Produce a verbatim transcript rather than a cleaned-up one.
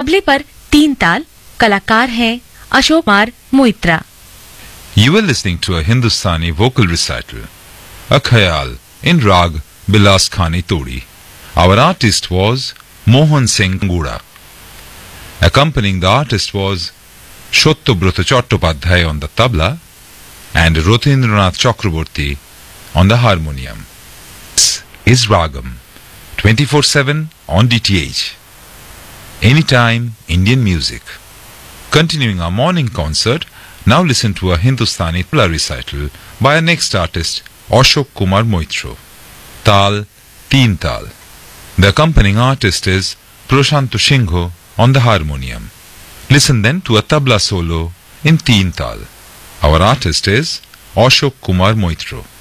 तबले पर तीन ताल, कलाकार हैं Ashok Kumar Moitra. You were listening to a Hindustani vocal recital, a khayal in Rag Bilas Khani Todi. Our artist was Mohan Singh Guda. Accompanying the artist was Shottobruta Chattopadhyay on the tabla and Rotindranath Chakraborty on the harmonium. This is Ragam, twenty-four seven on D T H. Anytime Indian music. Continuing our morning concert, now listen to a Hindustani tabla recital by our next artist, Ashok Kumar Moitra. Tal, Teen Tal. The accompanying artist is Prashantu Shingho on the harmonium. Listen then to a tabla solo in Teen Tal. Our artist is Ashok Kumar Moitra.